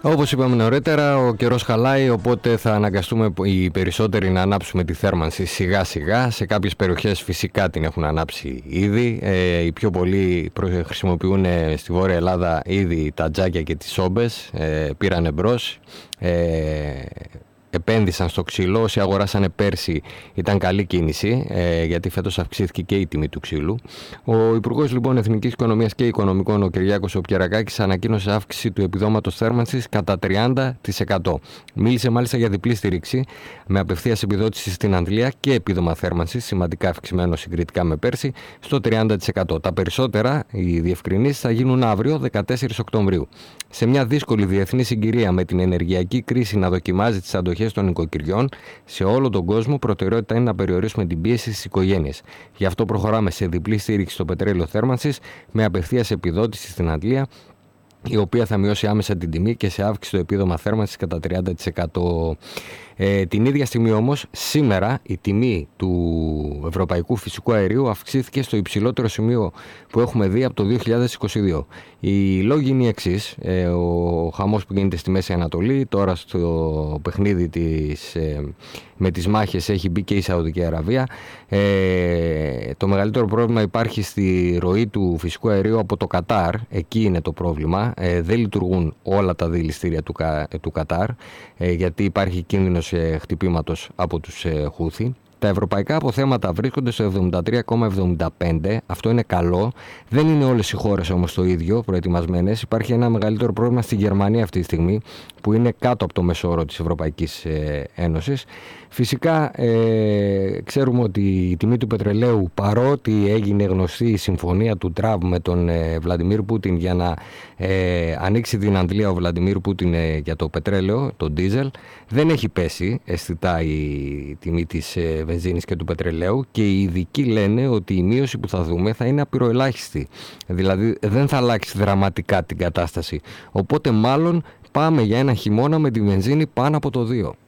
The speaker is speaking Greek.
Όπως είπαμε νωρίτερα, ο καιρός χαλάει, οπότε θα αναγκαστούμε οι περισσότεροι να ανάψουμε τη θέρμανση σιγά σιγά. Σε κάποιες περιοχές φυσικά την έχουν ανάψει ήδη. Οι πιο πολλοί χρησιμοποιούν στη Βόρεια Ελλάδα ήδη τα τζάκια και τις σόμπες, πήραν εμπρός. Επένδυσαν στο ξύλο. Όσοι αγοράσανε πέρσι ήταν καλή κίνηση, γιατί φέτος αυξήθηκε και η τιμή του ξύλου. Ο Υπουργός λοιπόν Εθνικής Οικονομίας και Οικονομικών, ο Κυριάκος ο Πιερακάκης, ανακοίνωσε αύξηση του επιδόματος θέρμανσης κατά 30%. Μίλησε μάλιστα για διπλή στήριξη, με απευθείας επιδότηση στην Αντλία και επίδομα θέρμανσης, σημαντικά αυξημένο συγκριτικά με πέρσι, στο 30%. Τα περισσότερα, οι διευκρινήσεις, θα γίνουν αύριο, 14 Οκτωβρίου. Σε μια δύσκολη διεθνή συγκυρία, με την ενεργειακή κρίση να δοκιμάζει τις αντοχές των οικοκυριών, σε όλο τον κόσμο προτεραιότητα είναι να περιορίσουμε την πίεση στις οικογένειες. Γι' αυτό προχωράμε σε διπλή στήριξη στο πετρέλαιο θέρμανσης, με απευθείας επιδότηση στην Αντλία, η οποία θα μειώσει άμεσα την τιμή, και σε αύξηση το επίδομα θέρμανσης κατά 30%. Την ίδια στιγμή όμως, σήμερα η τιμή του ευρωπαϊκού φυσικού αερίου αυξήθηκε στο υψηλότερο σημείο που έχουμε δει από το 2022. Οι λόγοι είναι οι εξής. Ο χαμός που γίνεται στη Μέση Ανατολή, τώρα στο παιχνίδι με τις μάχες έχει μπει και η Σαουδική Αραβία. Το μεγαλύτερο πρόβλημα υπάρχει στη ροή του φυσικού αερίου από το Κατάρ. Εκεί είναι το πρόβλημα. Δεν λειτουργούν όλα τα δηληστήρια του Κατάρ, γιατί υπάρχει κίνδυνος χτυπήματος από τους Χούθι. Τα ευρωπαϊκά αποθέματα βρίσκονται στο 73,75. Αυτό είναι καλό. Δεν είναι όλες οι χώρες όμως το ίδιο προετοιμασμένες. Υπάρχει ένα μεγαλύτερο πρόβλημα στη Γερμανία αυτή τη στιγμή, που είναι κάτω από το μέσο όρο της Ευρωπαϊκής Ένωσης. Φυσικά ξέρουμε ότι η τιμή του πετρελαίου, παρότι έγινε γνωστή η συμφωνία του Τραμπ με τον Βλαντιμίρ Πούτιν για να ανοίξει την Αντλία ο Βλαντιμίρ Πούτιν για το πετρέλαιο, το ντίζελ, δεν έχει πέσει αισθητά η τιμή της βενζίνης και του πετρελαίου, και οι ειδικοί λένε ότι η μείωση που θα δούμε θα είναι απειροελάχιστη. Δηλαδή δεν θα αλλάξει δραματικά την κατάσταση. Οπότε μάλλον πάμε για ένα χειμώνα με τη βενζίνη πάνω από το 2.